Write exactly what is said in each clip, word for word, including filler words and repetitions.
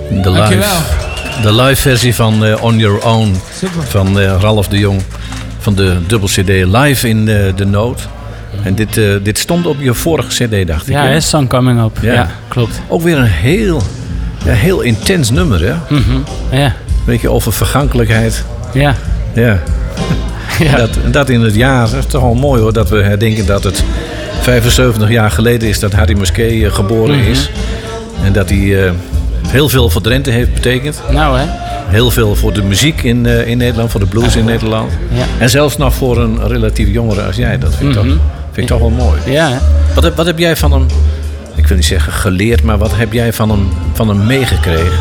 De live, Dankjewel. de live versie van uh, On Your Own Super. van uh, Ralph de Jong. Van de dubbel C D Live in uh, de Nood. En dit, uh, dit stond op je vorige C D, dacht ik. Ja, hè? is Sun Coming Up. Ja. Ja, klopt. Ook weer een heel, ja, heel intens nummer, hè? Mm-hmm. Ja. Beetje over vergankelijkheid. Ja. Ja. Ja. Dat, dat in het jaar, dat is toch wel mooi hoor, dat we herdenken dat het vijfenzeventig jaar geleden is dat Harry Musquet uh, geboren Mm-hmm. is. En dat hij uh, heel veel voor Drenthe heeft betekend. Nou hè. Heel veel voor de muziek in, uh, in Nederland, voor de blues in Nederland. Ja. En zelfs nog voor een relatief jongere als jij. Dat vind ik, Mm-hmm. toch, vind ik toch wel mooi. Ja hè. Wat, heb- wat heb jij van hem, ik wil niet zeggen geleerd, maar wat heb jij van hem, van hem meegekregen?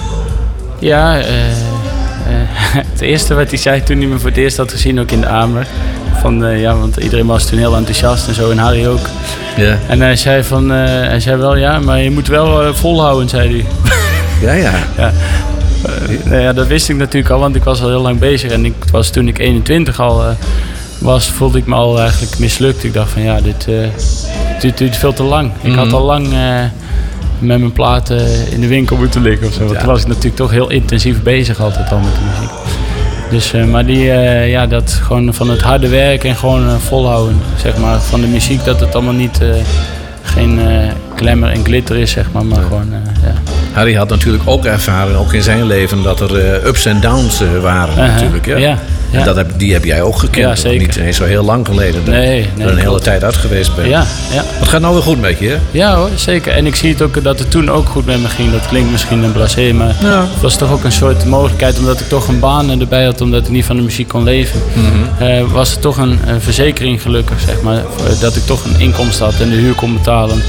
Ja, eh, eh, het eerste wat hij zei toen hij me voor het eerst had gezien, ook in de Amer. Van, eh, ja, want iedereen was toen heel enthousiast en zo, en Harry ook. Ja, En hij zei, van, eh, hij zei wel, ja, maar je moet wel eh, volhouden, zei hij. ja. ja. Ja. Uh, nou ja, dat wist ik natuurlijk al, want ik was al heel lang bezig. En ik was, toen ik eenentwintig al uh, was, voelde ik me al eigenlijk mislukt. Ik dacht van ja, dit, uh, dit duurt veel te lang. Ik Mhm. had al lang uh, met mijn platen in de winkel moeten liggen of zo. Want Ja. toen was ik natuurlijk toch heel intensief bezig altijd al met de muziek. Dus, uh, maar die, uh, ja, dat gewoon van het harde werk en gewoon uh, volhouden, zeg maar, van de muziek, dat het allemaal niet, uh, geen uh, glamour en glitter is, zeg maar, maar Ja. gewoon, uh, ja. Harry had natuurlijk ook ervaren, ook in zijn leven, dat er uh, ups en downs uh, waren Uh-huh. natuurlijk. Ja. Ja, ja. En dat heb, die heb jij ook gekend. Ja, toch? zeker. Niet eens zo heel lang geleden. Dat Nee, je nee, er een hele klopt. tijd uit geweest bent. Ja, ja. Het gaat nou weer goed met je, hè? Ja hoor, zeker. En ik zie het ook dat het toen ook goed met me ging. Dat klinkt misschien een blasé, maar Ja. het was toch ook een soort mogelijkheid. Omdat ik toch een baan erbij had, omdat ik niet van de muziek kon leven. Mhm. eh, was het toch een, een verzekering gelukkig, zeg maar. eh, Dat ik toch een inkomst had en de huur kon betalen.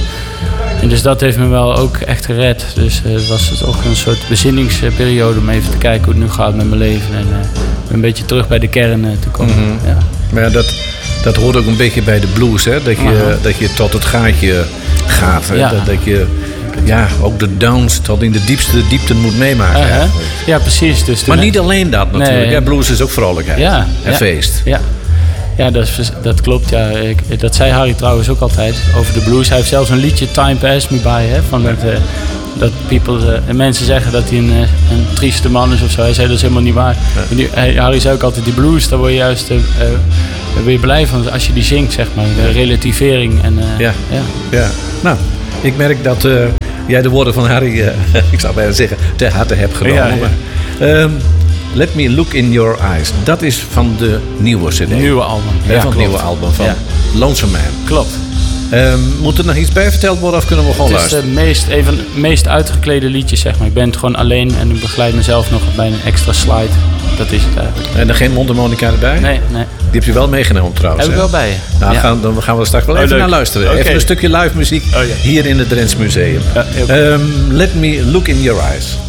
En dus dat heeft me wel ook echt gered. Dus eh, het was het ook een soort bezinningsperiode om even te kijken hoe het nu gaat met mijn leven. En eh, een beetje terug bij de kern eh, te komen. Mhm. Ja. Maar ja, dat, dat hoort ook een beetje bij de blues, hè? Dat je, Aha. dat je tot het gaatje gaat. Hè? Ja. Dat, dat je ja, ook de downs tot in de diepste diepten moet meemaken. Uh-huh. eigenlijk. Ja, precies. Dus toen- Maar niet alleen dat natuurlijk. Nee. Ja, blues is ook vrolijkheid Ja, en ja. feest. Ja, ja dat, is, dat klopt. Ja. Ik, dat zei Harry trouwens ook altijd over de blues. Hij heeft zelfs een liedje Time Passed Me By. Hè, van dat, uh, dat people, uh, mensen zeggen dat hij een, uh, een trieste man is of zo. Hij zei dat is helemaal niet waar. Ja. Die, hij, Harry zei ook altijd die blues, daar word je juist uh, uh, daar word je blij van als je die zingt, zeg maar. De relativering. En, uh, Ja. Ja. Ja. Nou, ik merk dat uh, jij de woorden van Harry, uh, ik zou bijna zeggen, ter harte hebt genomen. Ja, ja. Maar, um, Let Me Look In Your Eyes. Dat is van de nieuwe C D. Nieuwe album. Hè, Ja, van het klopt. nieuwe album van Ja. Lonesome Man. Klopt. Um, moet er nog iets bij verteld worden of kunnen we gewoon Het is luisteren? de meest, een van de meest uitgeklede liedjes, zeg maar. Ik ben het gewoon alleen en ik begeleid mezelf nog bij een extra slide. Dat is het eigenlijk. En er geen mondharmonica erbij? Nee, nee. Die heb je wel meegenomen trouwens. Heb ik hè? wel bij je. Nou, Ja. gaan, dan gaan we er straks wel Oh, even leuk. naar luisteren. Oké. Even een stukje live muziek Oh, ja. hier in het Drents Museum. Ja, heel goed. Um, Let Me Look In Your Eyes.